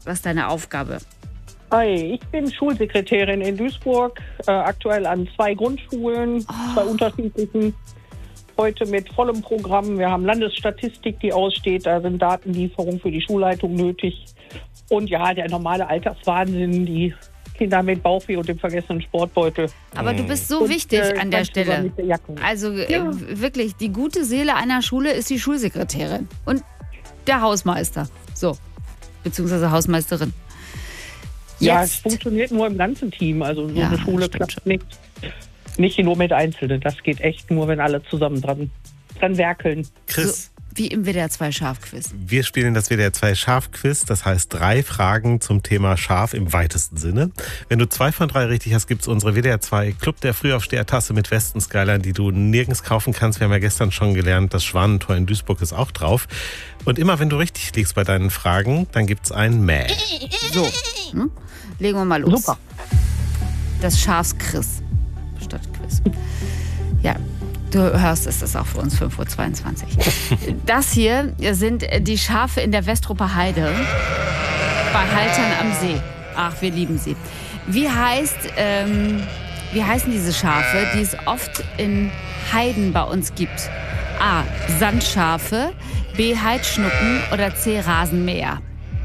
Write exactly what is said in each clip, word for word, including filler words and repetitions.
Was ist deine Aufgabe? Hi, ich bin Schulsekretärin in Duisburg, äh, aktuell an zwei Grundschulen, Oh. zwei unterschiedlichen. Heute mit vollem Programm. Wir haben Landesstatistik, die aussteht. Da sind Datenlieferungen für die Schulleitung nötig. Und ja, der normale Alltagswahnsinn, die Kinder mit Bauchweh und dem vergessenen Sportbeutel. Aber du bist so Und, wichtig äh, an der ganz Stelle. mit der Jacke. Also äh, Ja. wirklich, die gute Seele einer Schule ist die Schulsekretärin und der Hausmeister. So, beziehungsweise Hausmeisterin. Ja, es Jetzt. funktioniert nur im ganzen Team. Also so Ja, eine Schule stimmt klappt nicht. Nicht nur mit Einzelnen. Das geht echt nur, wenn alle zusammen dran, dran werkeln. Chris, So, wie im W D R zwei Schafquiz. wir spielen das W D R zwei Schafquiz. Das heißt drei Fragen zum Thema Schaf im weitesten Sinne. Wenn du zwei von drei richtig hast, gibt es unsere W D R zwei Club der Frühaufsteher-Tasse mit Westen Skyline, die du nirgends kaufen kannst. Wir haben ja gestern schon gelernt, das Schwanentor in Duisburg ist auch drauf. Und immer wenn du richtig liegst bei deinen Fragen, dann gibt es ein Mäh. So, hm? Legen wir mal los. Super. Das Schafsquiz statt Quiz. Ja, du hörst, es ist auch für uns fünf Uhr zweiundzwanzig. Das hier sind die Schafe in der Westrupper Heide bei Haltern am See. Ach, wir lieben sie. Wie heißt, ähm, wie heißen diese Schafe, die es oft in Heiden bei uns gibt? A. Sandschafe, B. Heidschnucken oder C. Rasenmäher?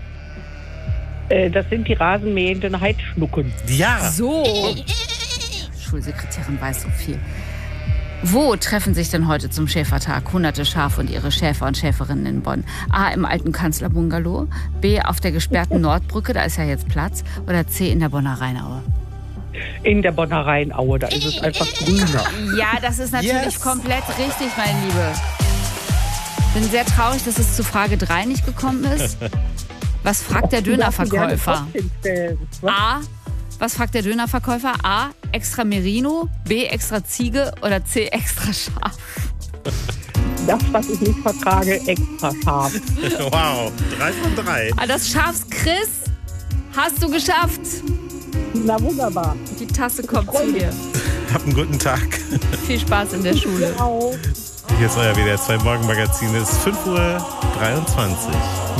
Äh, das sind die rasenmähenden Heidschnucken. Ja, So. Schulsekretärin weiß so viel. Wo treffen sich denn heute zum Schäfertag hunderte Schafe und ihre Schäfer und Schäferinnen in Bonn? A. Im alten Kanzlerbungalow, B. auf der gesperrten Nordbrücke, da ist ja jetzt Platz, oder C. in der Bonner Rheinaue? In der Bonner Rheinaue, da ist es einfach grüner. Ja, das ist natürlich Yes. komplett richtig, meine Liebe. Bin sehr traurig, dass es zu Frage drei nicht gekommen ist. Was fragt der Dönerverkäufer? A. Was fragt der Dönerverkäufer? A. Extra Merino, B. Extra Ziege oder C. Extra Schaf? Das, was ich nicht vertrage, extra scharf. wow, drei von drei. Ah, das Schafschris hast du geschafft. Na wunderbar. Die Tasse kommt zu dir. Hab einen guten Tag. Viel Spaß in der Schule. Ciao. Hier ist euer W D R zwei Morgenmagazin. Es ist fünf Uhr dreiundzwanzig.